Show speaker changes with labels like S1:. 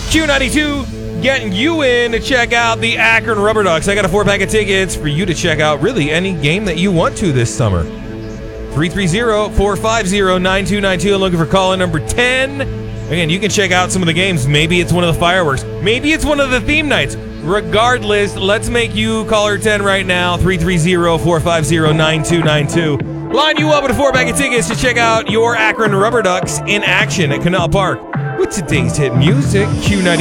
S1: Q92 getting you in to check out the Akron Rubber Ducks. I got a 4-pack of tickets for you to check out really any game that you want to this summer. 330-450-9292. I'm looking for caller number 10. Again, you can check out some of the games. Maybe it's one of the fireworks. Maybe it's one of the theme nights. Regardless, let's make you caller 10 right now. 330-450-9292. Line you up with a 4-pack of tickets to check out your Akron Rubber Ducks in action at Canal Park with today's hit music. Q90.